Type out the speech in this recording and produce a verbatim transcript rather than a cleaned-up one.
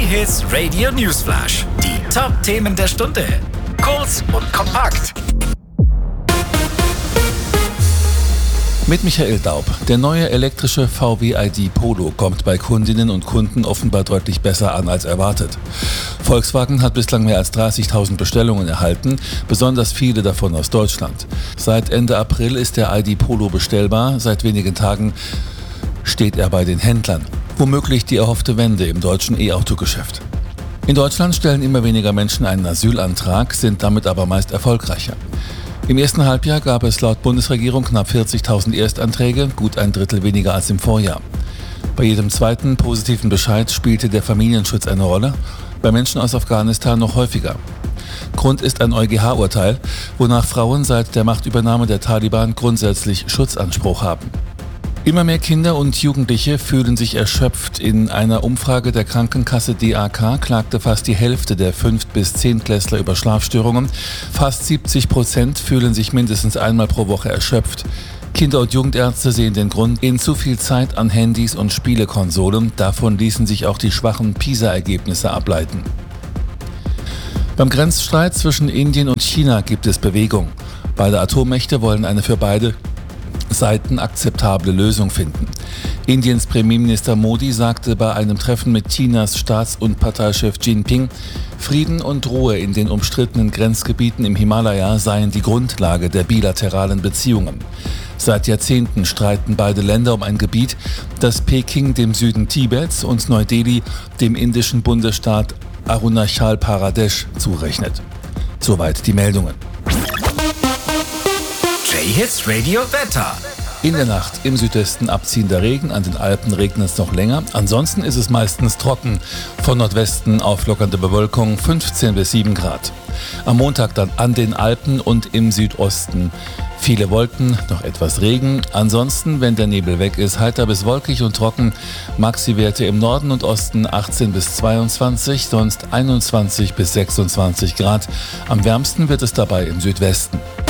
J-Hits Radio Newsflash. Die Top-Themen der Stunde. Kurz und kompakt. Mit Michael Daub. Der neue elektrische V W I D Polo kommt bei Kundinnen und Kunden offenbar deutlich besser an als erwartet. Volkswagen hat bislang mehr als dreißigtausend Bestellungen erhalten, besonders viele davon aus Deutschland. Seit Ende April ist der I D Polo bestellbar, seit wenigen Tagen steht er bei den Händlern. Womöglich die erhoffte Wende im deutschen E-Auto-Geschäft. In Deutschland stellen immer weniger Menschen einen Asylantrag, sind damit aber meist erfolgreicher. Im ersten Halbjahr gab es laut Bundesregierung knapp vierzigtausend Erstanträge, gut ein Drittel weniger als im Vorjahr. Bei jedem zweiten positiven Bescheid spielte der Familienschutz eine Rolle, bei Menschen aus Afghanistan noch häufiger. Grund ist ein EuGH-Urteil, wonach Frauen seit der Machtübernahme der Taliban grundsätzlich Schutzanspruch haben. Immer mehr Kinder und Jugendliche fühlen sich erschöpft. In einer Umfrage der Krankenkasse D A K klagte fast die Hälfte der fünf- bis Zehntklässler über Schlafstörungen. Fast siebzig Prozent fühlen sich mindestens einmal pro Woche erschöpft. Kinder- und Jugendärzte sehen den Grund in zu viel Zeit an Handys und Spielekonsolen. Davon ließen sich auch die schwachen PISA-Ergebnisse ableiten. Beim Grenzstreit zwischen Indien und China gibt es Bewegung. Beide Atommächte wollen eine für beide Seiten akzeptable Lösung finden. Indiens Premierminister Modi sagte bei einem Treffen mit Chinas Staats- und Parteichef Jinping, Frieden und Ruhe in den umstrittenen Grenzgebieten im Himalaya seien die Grundlage der bilateralen Beziehungen. Seit Jahrzehnten streiten beide Länder um ein Gebiet, das Peking dem Süden Tibets und Neu-Delhi dem indischen Bundesstaat Arunachal Pradesh zurechnet. Soweit die Meldungen. J-Hits Radio Wetter. In der Nacht im Südwesten abziehender Regen, an den Alpen regnet es noch länger. Ansonsten ist es meistens trocken. Von Nordwesten auflockernde Bewölkung, fünfzehn bis sieben Grad. Am Montag dann an den Alpen und im Südosten viele Wolken, noch etwas Regen. Ansonsten, wenn der Nebel weg ist, heiter bis wolkig und trocken. Maxi-Werte im Norden und Osten achtzehn bis zweiundzwanzig, sonst einundzwanzig bis sechsundzwanzig Grad. Am wärmsten wird es dabei im Südwesten.